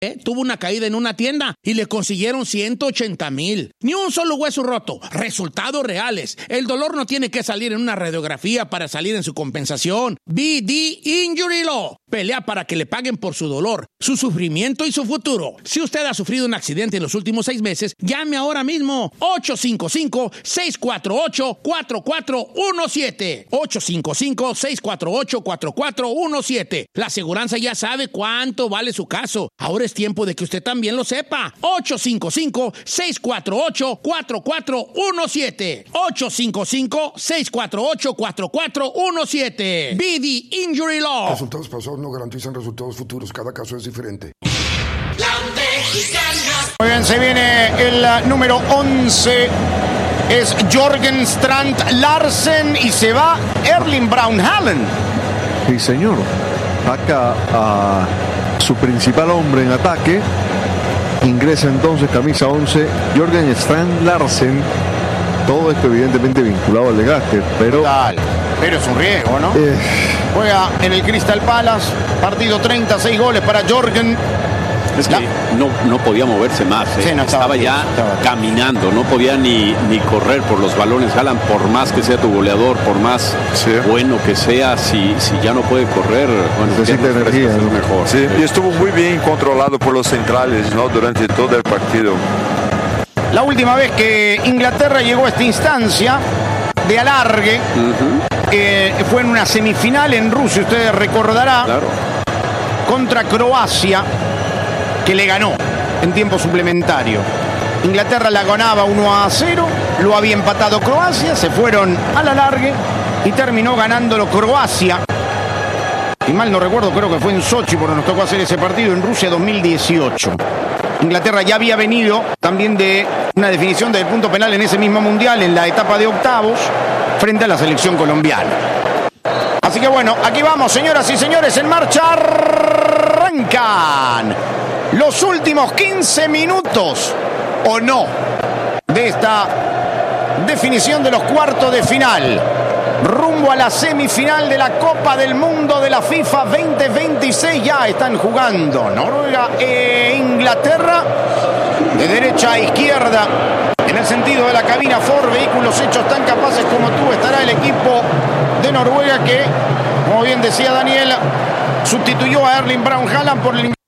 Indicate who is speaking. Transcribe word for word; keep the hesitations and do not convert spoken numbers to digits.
Speaker 1: Eh, tuvo una caída en una tienda y le consiguieron ciento ochenta mil. Ni un solo hueso roto. Resultados reales. El dolor no tiene que salir en una radiografía para salir en su compensación. B D Injury Law. Pelea para que le paguen por su dolor, su sufrimiento y su futuro. Si usted ha sufrido un accidente en los últimos seis meses, llame ahora mismo. ocho cinco cinco, seis cuatro ocho, cuatro cuatro uno siete. ocho cinco cinco, seis cuatro ocho, cuatro cuatro uno siete. La aseguranza ya sabe cuánto vale su caso. Ahora es tiempo de que usted también lo sepa. ocho cinco cinco, seis cuatro ocho, cuatro cuatro uno siete. ocho cinco cinco, seis cuatro ocho, cuatro cuatro uno siete. B D Injury Law.
Speaker 2: Resultados pasados no garantizan resultados futuros. Cada caso es diferente.
Speaker 3: La Mexicana.
Speaker 4: Muy bien, se viene el uh, número once. Es Jørgen Strand Larsen y se va Erling Braun Haaland.
Speaker 5: Sí, señor. Acá a su principal hombre en ataque. Ingresa entonces camisa once, Jørgen Strand Larsen. Todo esto evidentemente vinculado al desgaste, pero...
Speaker 4: Total. Pero es un riesgo, ¿no?
Speaker 5: Eh...
Speaker 4: Juega en el Crystal Palace, partido treinta y seis goles para Jørgen.
Speaker 6: Es que
Speaker 4: La...
Speaker 6: no, no podía moverse más, ¿eh?
Speaker 4: Sí, no estaba
Speaker 6: estaba
Speaker 4: bien,
Speaker 6: ya
Speaker 4: estaba bien.
Speaker 6: caminando, no podía ni, ni correr por los balones. Haaland, por más que sea tu goleador, por más
Speaker 5: Sí.
Speaker 6: bueno que sea, si, si ya no puede correr, bueno,
Speaker 5: Necesita
Speaker 6: ya no
Speaker 5: energía,
Speaker 6: es
Speaker 5: ¿no?
Speaker 6: mejor.
Speaker 7: Sí, y estuvo muy bien controlado por los centrales, ¿no? Durante todo el partido.
Speaker 4: La última vez que Inglaterra llegó a esta instancia de alargue
Speaker 6: Uh-huh,
Speaker 4: eh, fue en una semifinal en Rusia, usted recordará,
Speaker 6: claro.
Speaker 4: contra Croacia, que le ganó en tiempo suplementario. Inglaterra la ganaba uno a cero, lo había empatado Croacia, se fueron al alargue y terminó ganándolo Croacia. Y mal no recuerdo, creo que fue en Sochi, porque nos tocó hacer ese partido en Rusia dos mil dieciocho. Inglaterra ya había venido también de una definición del punto penal en ese mismo mundial, en la etapa de octavos, frente a la selección colombiana. Así que bueno, aquí vamos, señoras y señores, en marcha arrancan los últimos quince minutos, o no, de esta definición de los cuartos de final, rumbo a la semifinal de la Copa del Mundo de la FIFA veinte veintiséis. Ya están jugando Noruega e Inglaterra, de derecha a izquierda, en el sentido de la cabina Ford, vehículos hechos tan capaces como tú, estará el equipo de Noruega que, como bien decía Daniel, sustituyó a Erling Braun Haaland por el